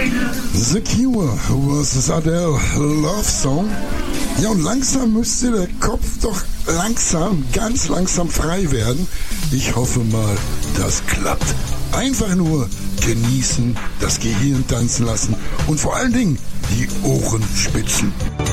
The Cure vs. Adele Love Song. Ja, und langsam müsste der Kopf doch ganz langsam frei werden. Ich hoffe mal, das klappt. Einfach nur genießen, das Gehirn tanzen lassen und vor allen Dingen die Ohren spitzen.